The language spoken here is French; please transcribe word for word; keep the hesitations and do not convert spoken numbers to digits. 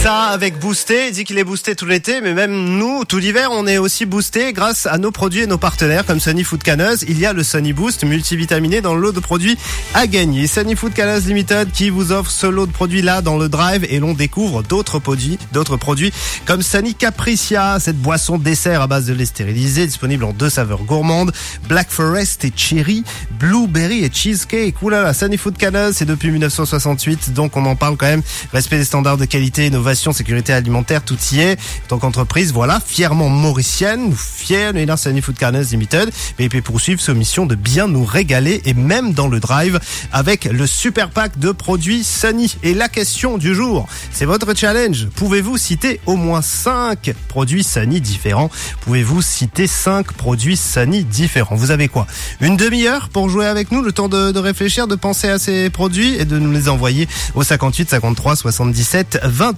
ça avec Boosté. Il dit qu'il est boosté tout l'été, mais même nous, tout l'hiver, on est aussi boosté grâce à nos produits et nos partenaires comme Sunny Food Canneuse. Il y a le Sunny Boost multivitaminé dans le lot de produits à gagner. Sunny Food Canneuse Limited qui vous offre ce lot de produits là dans le drive, et l'on découvre d'autres produits, d'autres produits comme Sunny Capricia, cette boisson dessert à base de lait stérilisé, disponible en deux saveurs gourmandes, Black Forest et Cherry, Blueberry et Cheesecake. Oulala, Sunny Food Canneuse, c'est depuis dix-neuf cent soixante-huit, donc on en parle quand même. Respect des standards de qualité, innovation, sécurité alimentaire, tout y est. En tant qu'entreprise, voilà, fièrement mauricienne, nous fiers de la Sunny Food Canneuse Limited, et puis poursuivre sa mission de bien nous régaler, et même dans le drive avec le super pack de produits Sunny. Et la question du jour, c'est votre challenge. Pouvez-vous citer au moins cinq produits Sunny différents? Pouvez-vous citer cinq produits Sunny différents? Vous avez quoi? Une demi-heure pour jouer avec nous, le temps de, de réfléchir, de penser à ces produits et de nous les envoyer au cinquante-huit cinquante-trois soixante-dix-sept vingt.